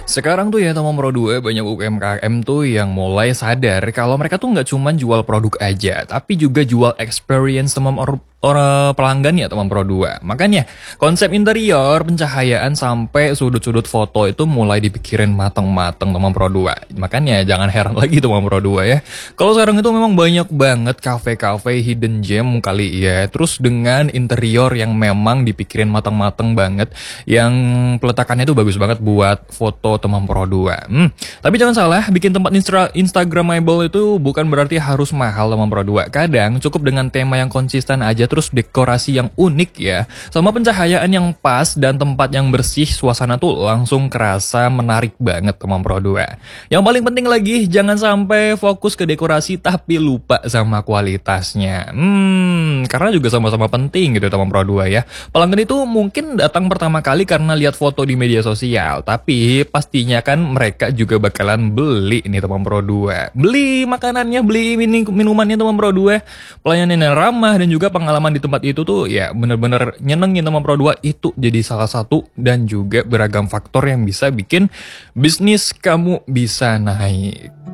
Sekarang tuh ya teman Pro 2 banyak UMKM tuh yang mulai sadar kalau mereka tuh nggak cuma jual produk aja, tapi juga jual experience teman orang pelanggan ya teman Pro 2. Makanya konsep interior, pencahayaan sampai sudut-sudut foto itu mulai dipikirin mateng-mateng teman Pro 2. Makanya jangan heran lagi teman Pro 2 ya. Kalau sekarang itu memang banyak banget cafe-cafe hidden gem kali ya. Terus dengan interior yang memang dipikirin mateng-mateng banget, yang peletakannya tuh bagus banget buat foto teman Pro 2. Tapi jangan salah, bikin tempat Instagramable itu bukan berarti harus mahal teman Pro 2. Kadang cukup dengan tema yang konsisten aja, terus dekorasi yang unik ya, sama pencahayaan yang pas dan tempat yang bersih, suasana tuh langsung kerasa menarik banget teman Pro 2. Yang paling penting lagi, jangan sampai fokus ke dekorasi tapi lupa sama kualitasnya. Karena juga sama-sama penting gitu teman Pro 2 ya. Pelanggan itu mungkin datang pertama kali karena lihat foto di media sosial, tapi pastinya kan mereka juga bakalan beli nih teman Pro 2. Beli makanannya, beli minumannya teman Pro 2. Pelayanan yang ramah dan juga pengalaman di tempat itu tuh ya bener-bener nyenengin teman Pro 2. Itu jadi salah satu dan juga beragam faktor yang bisa bikin bisnis kamu bisa naik.